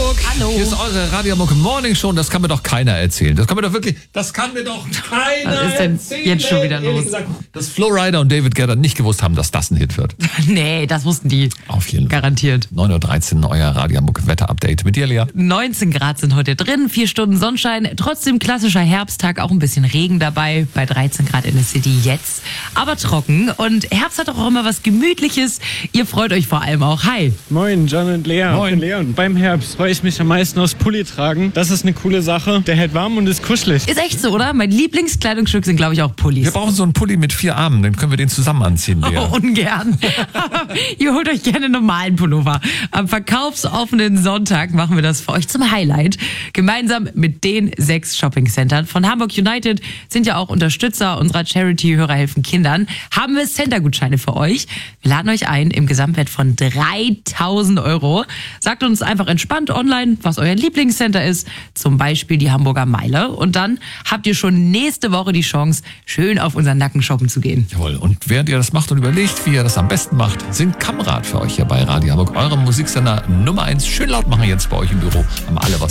Hamburg. Hallo. Hier ist eure Radio Hamburg Morning Show. Das kann mir doch keiner erzählen. Das kann mir doch keiner Was ist denn erzählen. jetzt schon wieder Ehrlich los? gesagt, dass Flo Rida und David Guetta nicht gewusst haben, dass das ein Hit wird. Nee, das wussten die. Auf jeden Fall. Garantiert. 9.13 Uhr, euer Radio Hamburg Wetter-Update mit dir, Lea. 19 Grad sind heute drin, 4 Stunden Sonnenschein, trotzdem klassischer Herbsttag, auch ein bisschen Regen dabei, bei 13 Grad in der City jetzt, aber trocken. Und Herbst hat doch auch immer was Gemütliches. Ihr freut euch vor allem auch. Hi. Moin, John und Lea. Moin. Ich bin Leon. Beim Herbst freue ich mich am meisten aufs Pulli tragen. Das ist eine coole Sache. Der hält warm und ist kuschelig. Ist echt so, oder? Mein Lieblingskleidungsstück sind, glaube ich, auch Pullis. Wir brauchen so einen Pulli mit 4 Armen, dann können wir den zusammen anziehen, Lea. Oh, ungern. Ihr holt euch gerne einen normalen Pullover. Am verkaufsoffenen Sonntag machen wir das für euch zum Highlight. Gemeinsam mit den 6 Shoppingcentern von Hamburg United sind ja auch Unterstützer unserer Charity Hörer helfen Kindern. Haben wir Center-Gutscheine für euch. Wir laden euch ein im Gesamtwert von 3.000 €. Sagt uns einfach entspannt online, was euer Lieblingscenter ist. Zum Beispiel die Hamburger Meile. Und dann habt ihr schon nächste Woche die Chance, schön auf unseren Nacken shoppen zu gehen. Jawohl, und während ihr das macht und überlegt, wie ihr das am besten macht, singt Kamerad für euch hier bei Radio Hamburg, eurem Musiksender Nummer 1. Schön laut machen jetzt bei euch im Büro. Haben alle was